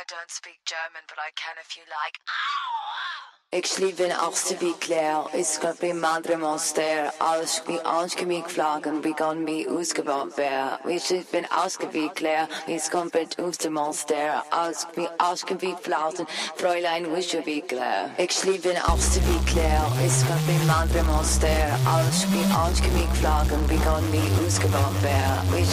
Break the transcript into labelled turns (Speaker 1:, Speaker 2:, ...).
Speaker 1: don't speak German, but I can if you like.
Speaker 2: Ik sliep in achtste wie Claire, ik schat bij Madre Monster, alles wie angevlogen, wie kan wie ausgebaut werden. Ik sliep in achtste wie Claire, ik schat bij Oester Monster, alles wie angevlogen, Fräulein wische wie Claire. Ik sliep in achtste wie Claire, ik schat bij Madre Monster, alles wie angevlogen, wie kan wie ausgebaut werden. Ik